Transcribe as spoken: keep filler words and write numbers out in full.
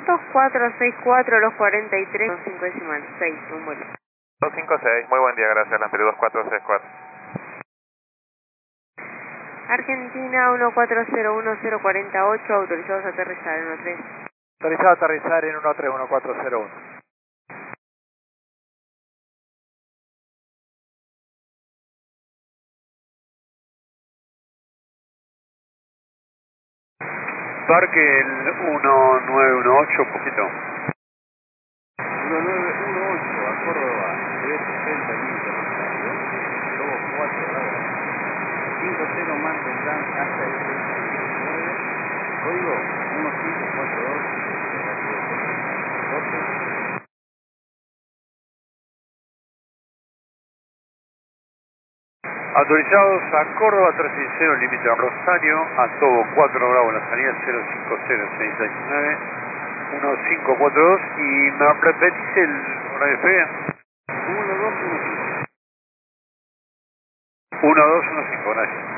dos cuatro seis cuatro, los cuarenta y tres, cinco decimal, seis, número. dos cinco seis, muy buen día, gracias, Lampedusa dos cuatro seis cuatro. Argentina uno cuatro cero uno cero cuarenta y ocho, autorizados a aterrizar en uno tres. Autorizado a aterrizar en uno tres uno cuatro cero uno. Parque el uno nueve uno ocho, poquito. uno nueve uno ocho a Córdoba, trescientos sesenta minutos, dos cuatro grados, cinco cero mantendrán hasta el treinta y nueve, código uno cinco cuatro dos, doce. Autorizados a Córdoba trescientos sesenta, límite a Rosario, a Tobo cuatro Bravo, la salida cero cinco cero seis seis nueve, uno cinco cuatro dos, y me repetís el horario de despegue. uno dos uno cinco. uno dos uno cinco, gracias.